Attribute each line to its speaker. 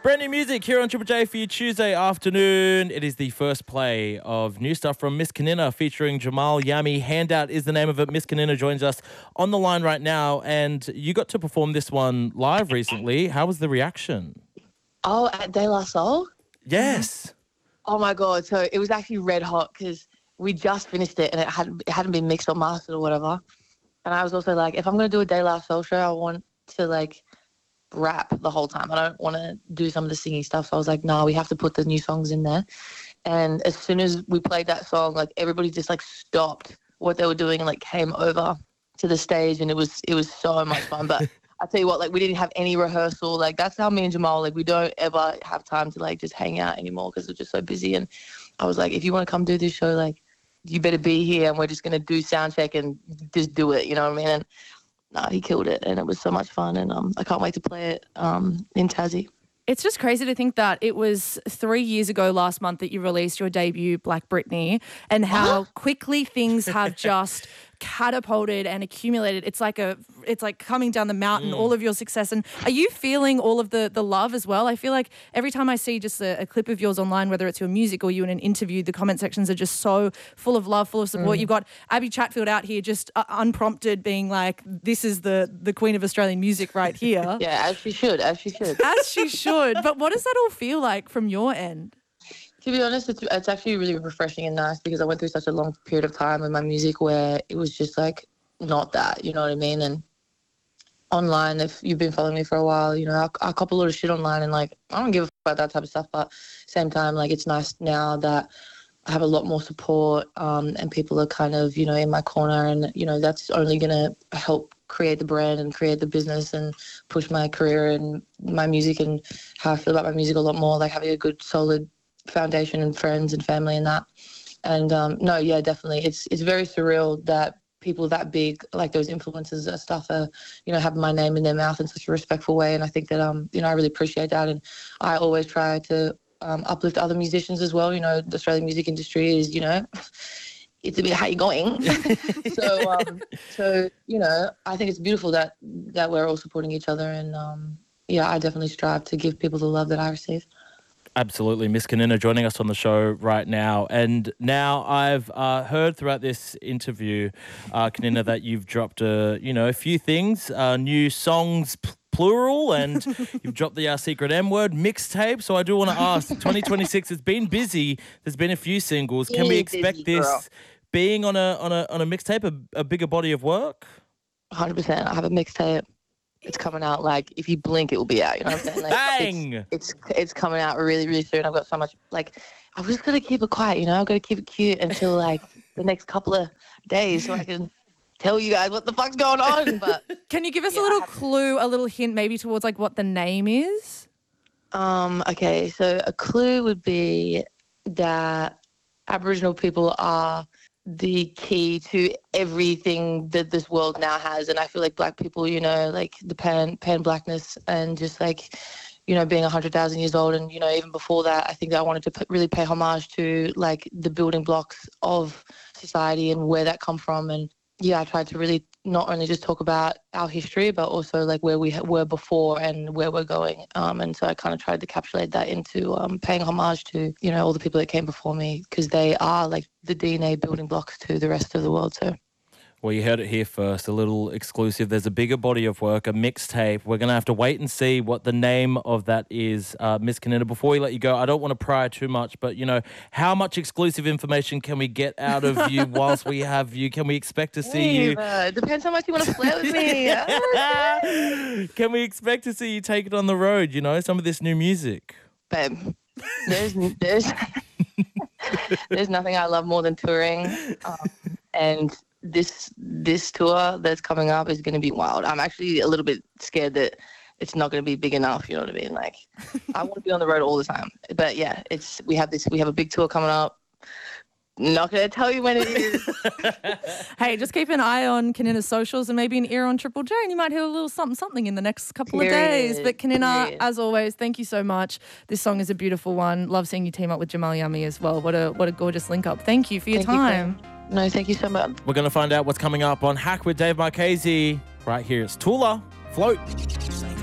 Speaker 1: Brand new music here on Triple J for you Tuesday afternoon. It is the first play of new stuff from Miss Kanina featuring Jamal Yami. Handout is the name of it. Miss Kanina joins us on the line right now, and you got to perform this one live recently. How was the reaction?
Speaker 2: Oh, at De La Soul?
Speaker 1: Yes.
Speaker 2: Oh my God. So it was actually red hot because we just finished it and it hadn't been mixed or mastered or whatever. And I was also like, if I'm going to do a De La Soul show, I want to like rap the whole time. I don't want to do some of the singing stuff. So I was like, no, we have to put the new songs in there. And as soon as we played that song, like everybody just like stopped what they were doing and like came over to the stage, and it was so much fun. But I tell you what, like we didn't have any rehearsal. Like that's how me and Jamal, like we don't ever have time to like just hang out anymore because we're just so busy. And I was like, if you want to come do this show, like you better be here, and we're just gonna do sound check and just do it. You know what I mean? And he killed it, and it was so much fun, and I can't wait to play it in Tassie.
Speaker 3: It's just crazy to think that it was 3 years ago last month that you released your debut, Black Britney, and how quickly things have just catapulted and accumulated. It's like coming down the mountain, all of your success. And are you feeling all of the love as well? I feel like every time I see just a clip of yours online, whether it's your music or you in an interview, the comment sections are just so full of love, full of support. You've got Abby Chatfield out here just unprompted being like, this is the queen of Australian music right here.
Speaker 2: Yeah, as she should.
Speaker 3: As she should. But what does that all feel like from your end?
Speaker 2: To be honest, it's actually really refreshing and nice because I went through such a long period of time with my music where it was just like not that, you know what I mean? And online, if you've been following me for a while, you know, I cop a lot of shit online, and like I don't give a fuck about that type of stuff, but same time, like it's nice now that I have a lot more support and people are kind of, you know, in my corner, and, you know, that's only going to help create the brand and create the business and push my career and my music and how I feel about my music a lot more, like having a good solid foundation and friends and family and that. And no, yeah, definitely. It's very surreal that people that big, like those influencers and stuff, are, you know, having my name in their mouth in such a respectful way. And I think that, you know, I really appreciate that. And I always try to uplift other musicians as well. You know, the Australian music industry is, you know, it's a bit how you going. So, you know, I think it's beautiful that we're all supporting each other. And, yeah, I definitely strive to give people the love that I receive.
Speaker 1: Absolutely. Miss Kanina joining us on the show right now. And now I've heard throughout this interview, Kanina, that you've dropped a few things, new songs, plural, and you've dropped the secret M word mixtape. So I do want to ask, 2026 has been busy. There's been a few singles. Can we expect this being on a mixtape, a bigger body of work?
Speaker 2: 100%. I have a mixtape. It's coming out, like, if you blink, it will be out. You know what I'm saying? Like,
Speaker 1: Bang!
Speaker 2: It's coming out really, really soon. I've got so much, like, I'm just going to keep it quiet, you know? I've got to keep it cute until, like, the next couple of days so I can tell you guys what the fuck's going on. But
Speaker 3: can you give us a little clue, a little hint maybe towards, like, what the name is?
Speaker 2: Okay, so a clue would be that Aboriginal people are the key to everything that this world now has. And I feel like Black people, you know, like the pan-blackness and just like, you know, being 100,000 years old. And, you know, even before that, I think that I wanted to really pay homage to like the building blocks of society and where that come from. And yeah, I tried to really not only just talk about our history, but also like where we were before and where we're going. And so I kind of tried to encapsulate that into paying homage to, you know, all the people that came before me, because they are like the DNA building blocks to the rest of the world. So.
Speaker 1: Well, you heard it here first, a little exclusive. There's a bigger body of work, a mixtape. We're going to have to wait and see what the name of that is, Miss Kanina. Before we let you go, I don't want to pry too much, but, you know, how much exclusive information can we get out of you whilst we have you? Can we expect to see you?
Speaker 2: It depends how much you want to flirt with me.
Speaker 1: Can we expect to see you take it on the road, you know, some of this new music?
Speaker 2: Babe, there's there's nothing I love more than touring. And this tour that's coming up is going to be wild. I'm actually a little bit scared that it's not going to be big enough. You know what I mean? Like, I want to be on the road all the time. But yeah, we have a big tour coming up. Not going to tell you when it is.
Speaker 3: Hey, just keep an eye on Kanina's socials and maybe an ear on Triple J, and you might hear a little something in the next couple of days. But Kanina, as always, thank you so much. This song is a beautiful one. Love seeing you team up with Jamal Yami as well. What a gorgeous link up. Thank you for your time.
Speaker 2: No, thank you so much.
Speaker 1: We're going to find out what's coming up on Hack with Dave Marchese. Right here, it's Tula, Float.